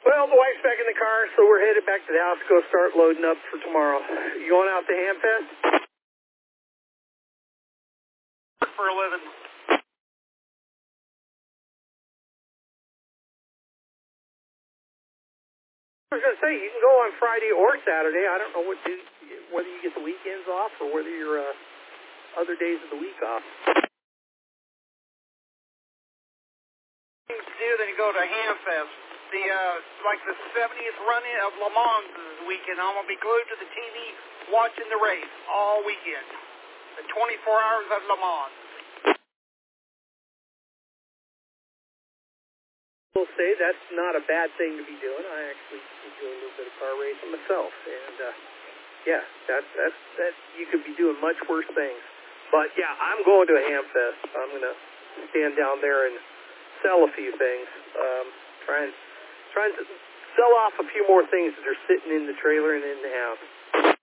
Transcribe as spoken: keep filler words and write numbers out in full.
Well, the wife's back in the car, so we're headed back to the house to go start loading up for tomorrow. You going out to Hamfest? For a living. I was going to say, you can go on Friday or Saturday. I don't know what do, whether you get the weekends off or whether you're uh, other days of the week off. Things to do, then you go to Hamfest. The, uh, like the seventieth run-in of Le Mans this weekend. I'm going to be glued to the T V watching the race all weekend. The twenty-four hours of Le Mans. I will say that's not a bad thing to be doing. I actually enjoy a little bit of car racing myself, and uh, yeah, that's that's that you could be doing much worse things. But yeah, I'm going to a Hamfest. I'm going to stand down there and sell a few things. Um, try and try and sell off a few more things that are sitting in the trailer and in the house.